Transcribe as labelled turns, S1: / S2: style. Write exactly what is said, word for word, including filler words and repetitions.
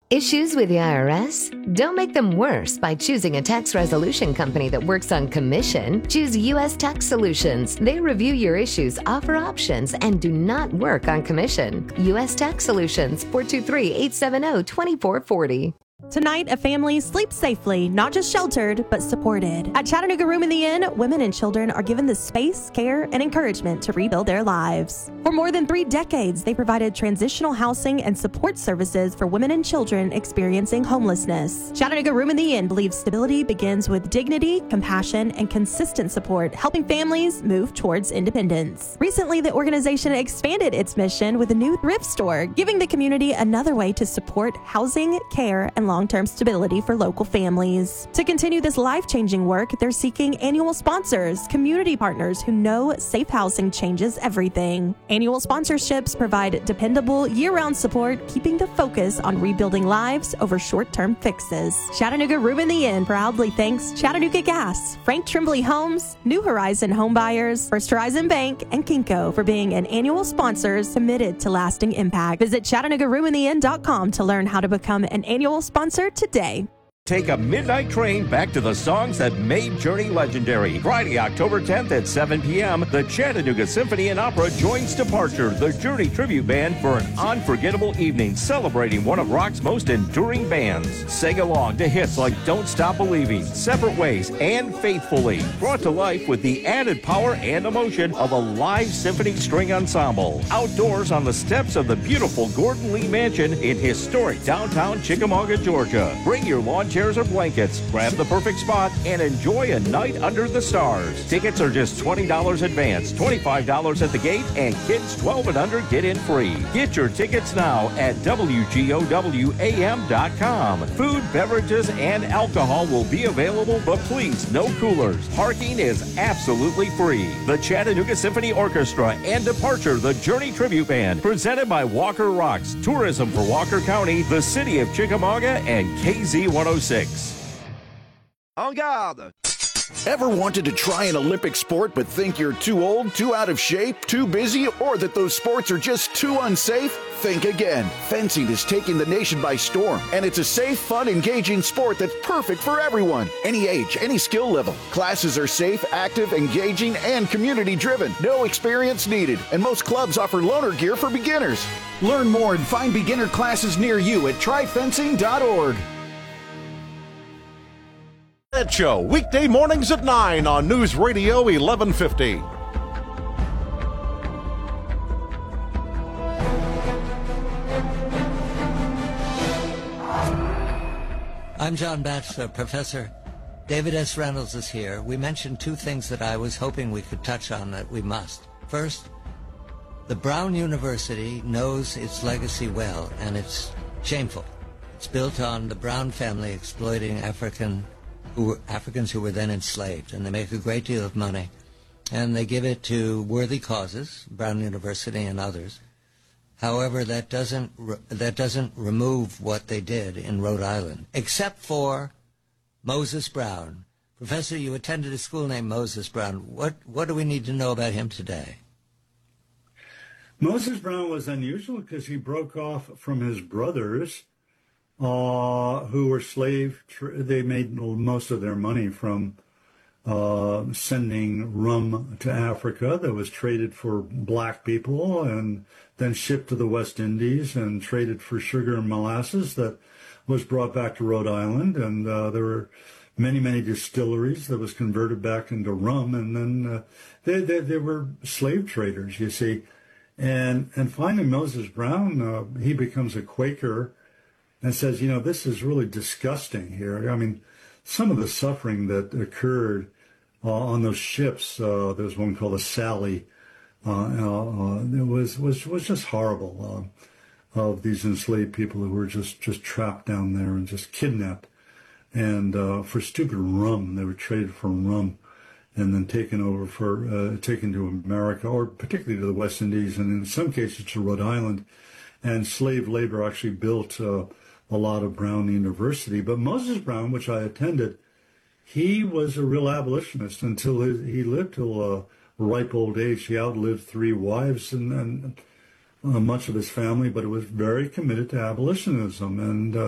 S1: Issues with the I R S? Don't make them worse by choosing a tax resolution company that works on commission. Choose U S Tax Solutions. They review your issues, offer options, and do not work on commission. U S Tax Solutions, four two three, eight seven zero, two four four zero.
S2: Tonight, a family sleeps safely, not just sheltered, but supported. At Chattanooga Room in the Inn, women and children are given the space, care, and encouragement to rebuild their lives. For more than three decades, they provided transitional housing and support services for women and children experiencing homelessness. Chattanooga Room in the Inn believes stability begins with dignity, compassion, and consistent support, helping families move towards independence. Recently, the organization expanded its mission with a new thrift store, giving the community another way to support housing, care, and long-term stability for local families. To continue this life-changing work, they're seeking annual sponsors, community partners who know safe housing changes everything. Annual sponsorships provide dependable year-round support, keeping the focus on rebuilding lives over short-term fixes. Chattanooga Room in the Inn proudly thanks Chattanooga Gas, Frank Trimbley Homes, New Horizon Home Buyers, First Horizon Bank, and Kinko for being an annual sponsors committed to lasting impact. Visit Chattanooga Room in the Inn dot com to learn how to become an annual sponsor today.
S3: Take a midnight train back to the songs that made Journey legendary. Friday, October tenth at seven p.m., the Chattanooga Symphony and Opera joins Departure, the Journey tribute band, for an unforgettable evening celebrating one of rock's most enduring bands. Sing along to hits like Don't Stop Believing, Separate Ways, and Faithfully, brought to life with the added power and emotion of a live symphony string ensemble. Outdoors on the steps of the beautiful Gordon Lee Mansion in historic downtown Chickamauga, Georgia. Bring your lawn chairs or blankets, grab the perfect spot, and enjoy a night under the stars. Tickets are just twenty dollars advance, twenty-five dollars at the gate, and kids twelve and under get in free. Get your tickets now at W G O W A M dot com. Food, beverages, and alcohol will be available, but please, no coolers. Parking is absolutely free. The Chattanooga Symphony Orchestra and Departure, the Journey Tribute Band, presented by Walker Rocks, Tourism for Walker County, the City of Chickamauga, and K Z one oh six.
S4: En garde!
S5: Ever wanted to try an Olympic sport but think you're too old, too out of shape, too busy, or that those sports are just too unsafe? Think again. Fencing is taking the nation by storm, and it's a safe, fun, engaging sport that's perfect for everyone. Any age, any skill level. Classes are safe, active, engaging, and community-driven. No experience needed, and most clubs offer loaner gear for beginners. Learn more and find beginner classes near you at try fencing dot org.
S6: That show, weekday mornings at nine on News Radio eleven fifty.
S7: I'm John Batchelor, Professor. David S. Reynolds is here. We mentioned two things that I was hoping we could touch on that we must. First, the Brown University knows its legacy well, and it's shameful. It's built on the Brown family exploiting African who were Africans who were then enslaved, and they make a great deal of money, and they give it to worthy causes, Brown University and others. However, that doesn't re- that doesn't remove what they did in Rhode Island, except for Moses Brown. Professor, you attended a school named Moses Brown. What what do we need to know about him today?
S8: Moses Brown was unusual because he broke off from his brothers, Uh, who were slave, tra- they made most of their money from uh, sending rum to Africa that was traded for black people and then shipped to the West Indies and traded for sugar and molasses that was brought back to Rhode Island. And uh, there were many, many distilleries that was converted back into rum. And then uh, they, they, they were slave traders, you see. And, and finally, Moses Brown, uh, he becomes a Quaker and says, you know, this is really disgusting here. I mean, some of the suffering that occurred uh, on those ships, uh, there was one called the Sally, uh, uh, it was, was, was just horrible, uh, of these enslaved people who were just, just trapped down there and just kidnapped. And uh, for stupid rum, they were traded for rum and then taken over for, uh, taken to America, or particularly to the West Indies, and in some cases to Rhode Island. And slave labor actually built uh, a lot of Brown University. But Moses Brown, which I attended, he was a real abolitionist until his, he lived till a ripe old age. He outlived three wives and, and uh, much of his family, but he was very committed to abolitionism. And uh,